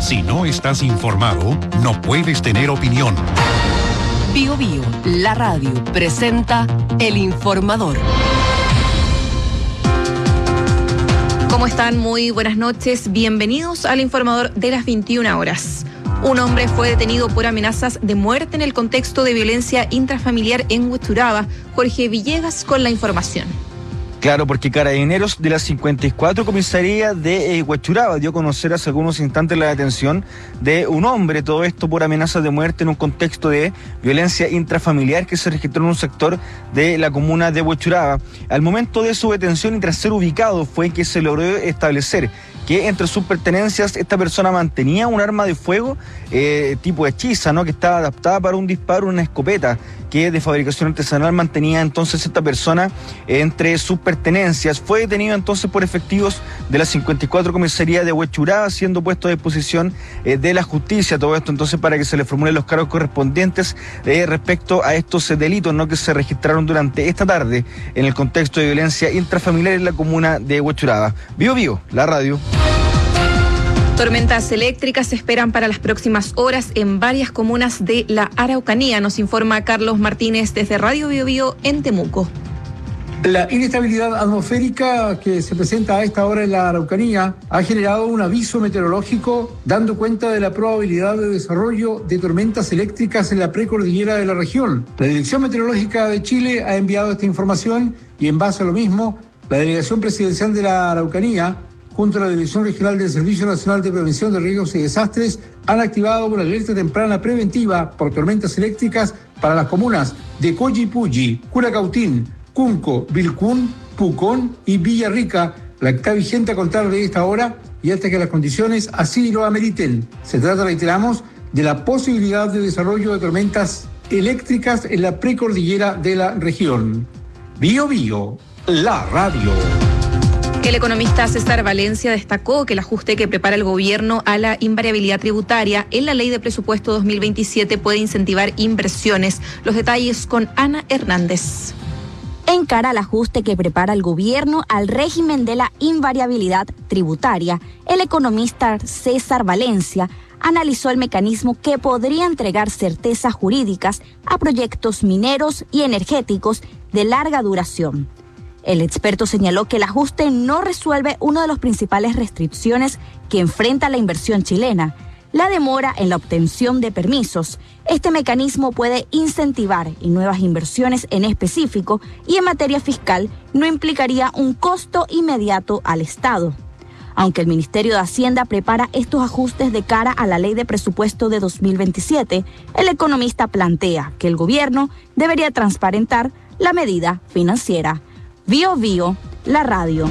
Si no estás informado, no puedes tener opinión. Bio Bio, la radio, presenta El Informador. ¿Cómo están? Muy buenas noches. Bienvenidos al Informador de las 21 horas. Un hombre fue detenido por amenazas de muerte en el contexto de violencia intrafamiliar en Huechuraba. Jorge Villegas con la información. Claro, porque Carabineros de la 54 Comisaría de Huechuraba dio a conocer hace algunos instantes la detención de un hombre, todo esto por amenazas de muerte en un contexto de violencia intrafamiliar que se registró en un sector de la comuna de Huechuraba. Al momento de su detención y tras ser ubicado fue que se logró establecer que entre sus pertenencias esta persona mantenía un arma de fuego tipo hechiza, ¿no? Que estaba adaptada para un disparo, una escopeta que de fabricación artesanal mantenía entonces esta persona entre sus pertenencias. Fue detenido entonces por efectivos de la 54 Comisaría de Huechuraba, siendo puesto a disposición de la justicia. Todo esto entonces para que se le formulen los cargos correspondientes respecto a estos delitos, ¿no? Que se registraron durante esta tarde en el contexto de violencia intrafamiliar en la comuna de Huechuraba. Bio Bio, la radio. Tormentas eléctricas se esperan para las próximas horas en varias comunas de la Araucanía, nos informa Carlos Martínez desde Radio Bio Bio en Temuco. La inestabilidad atmosférica que se presenta a esta hora en la Araucanía ha generado un aviso meteorológico dando cuenta de la probabilidad de desarrollo de tormentas eléctricas en la precordillera de la región. La Dirección Meteorológica de Chile ha enviado esta información y en base a lo mismo, la Delegación Presidencial de la Araucanía junto a la División Regional del Servicio Nacional de Prevención de Riesgos y Desastres, han activado una alerta temprana preventiva por tormentas eléctricas para las comunas de Collipulli, Curacautín, Cunco, Vilcún, Pucón y Villarrica, la que está vigente a contar de esta hora y hasta que las condiciones así lo ameriten. Se trata, reiteramos, de la posibilidad de desarrollo de tormentas eléctricas en la precordillera de la región. Bio Bio, la radio. El economista César Valencia destacó que el ajuste que prepara el gobierno a la invariabilidad tributaria en la Ley de Presupuesto 2027 puede incentivar inversiones. Los detalles con Ana Hernández. En cara al ajuste que prepara el gobierno al régimen de la invariabilidad tributaria, el economista César Valencia analizó el mecanismo que podría entregar certezas jurídicas a proyectos mineros y energéticos de larga duración. El experto señaló que el ajuste no resuelve una de las principales restricciones que enfrenta la inversión chilena, la demora en la obtención de permisos. Este mecanismo puede incentivar en nuevas inversiones en específico y en materia fiscal no implicaría un costo inmediato al Estado. Aunque el Ministerio de Hacienda prepara estos ajustes de cara a la Ley de Presupuesto de 2027, el economista plantea que el gobierno debería transparentar la medida financiera. Bio Bio, la radio.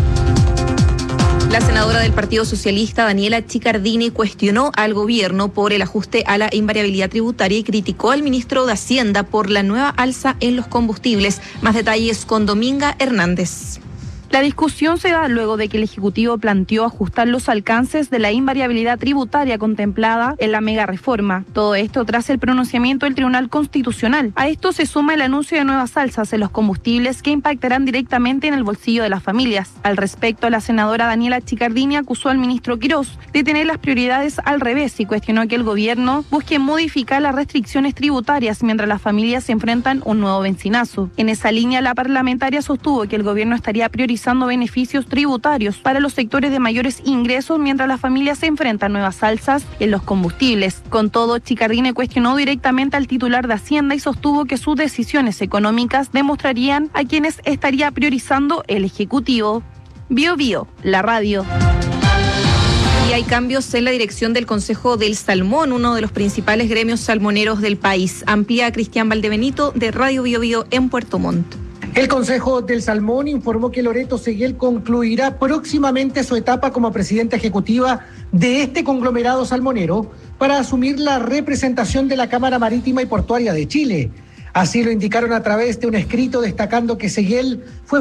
La senadora del Partido Socialista, Daniela Chiccardini, cuestionó al gobierno por el ajuste a la invariabilidad tributaria y criticó al ministro de Hacienda por la nueva alza en los combustibles. Más detalles con Dominga Hernández. La discusión se da luego de que el Ejecutivo planteó ajustar los alcances de la invariabilidad tributaria contemplada en la mega reforma. Todo esto tras el pronunciamiento del Tribunal Constitucional. A esto se suma el anuncio de nuevas alzas en los combustibles que impactarán directamente en el bolsillo de las familias. Al respecto, la senadora Daniela Chiccardini acusó al ministro Quirós de tener las prioridades al revés y cuestionó que el gobierno busque modificar las restricciones tributarias mientras las familias se enfrentan un nuevo benzinazo. En esa línea, la parlamentaria sostuvo que el gobierno estaría priorizando beneficios tributarios para los sectores de mayores ingresos mientras las familias se enfrentan nuevas alzas en los combustibles. Con todo, Chiccardini cuestionó directamente al titular de Hacienda y sostuvo que sus decisiones económicas demostrarían a quienes estaría priorizando el Ejecutivo. Bio Bio, la radio. Y hay cambios en la dirección del Consejo del Salmón, uno de los principales gremios salmoneros del país. Amplía Cristian Valdebenito de Radio Bio Bio en Puerto Montt. El Consejo del Salmón informó que Loreto Seguel concluirá próximamente su etapa como presidenta ejecutiva de este conglomerado salmonero para asumir la representación de la Cámara Marítima y Portuaria de Chile. Así lo indicaron a través de un escrito destacando que Seguel fue